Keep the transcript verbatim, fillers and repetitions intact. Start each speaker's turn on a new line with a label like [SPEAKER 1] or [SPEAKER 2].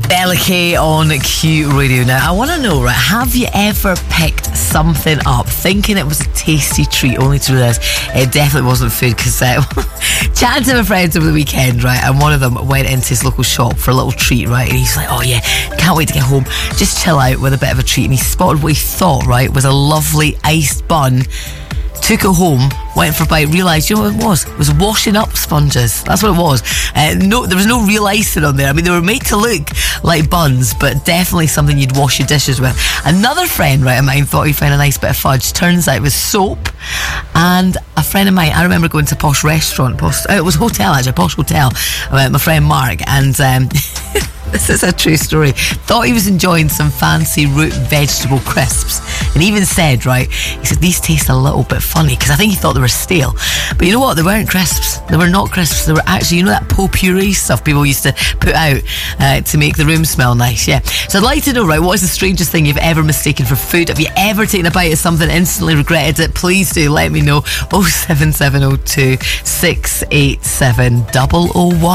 [SPEAKER 1] Ella Kay on Q Radio. Now, I want to know, right, have you ever picked something up thinking it was a tasty treat only to realise it definitely wasn't food? Because uh, chatting to my friends over the weekend, right, and one of them went into his local shop for a little treat, right, and he's like, oh yeah, can't wait to get home, just chill out with a bit of a treat. And he spotted what he thought, right, was a lovely iced bun. Took it home, went for a bite, realised, you know what it was? It was washing up sponges. That's what it was. Uh, no, there was no real icing on there. I mean, they were made to look like buns, but definitely something you'd wash your dishes with. Another friend, right, of mine thought he found a nice bit of fudge. Turns out it was soap. And a friend of mine, I remember going to a posh restaurant, posh, uh, it was a hotel actually, a posh hotel, with my friend Mark, and um, this is a true story, thought he was enjoying some fancy root vegetable crisps, and even said, right, he said, these taste a little bit funny, because I think he thought they were stale. But you know what, they weren't crisps, they were not crisps, they were actually, you know that potpourri stuff people used to put out uh, to make the room smell nice. Yeah, so I'd like to know, right, what is the strangest thing you've ever mistaken for food? Have you ever taken a bite of something and instantly regretted it? Please do let me know. oh seven seven oh two, six eight seven, double oh one.